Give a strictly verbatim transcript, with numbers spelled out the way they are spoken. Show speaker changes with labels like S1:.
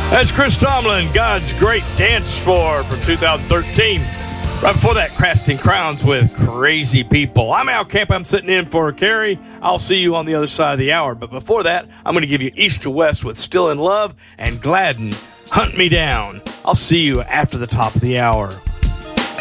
S1: That's Chris Tomlin, God's Great Dance Floor from two thousand thirteen. Right before that, Casting Crowns with Crazy People. I'm Al Camp. I'm sitting in for Carrie. I'll see you on the other side of the hour. But before that, I'm going to give you East to West with Still in Love and Gladden, Hunt Me Down. I'll see you after the top of the hour.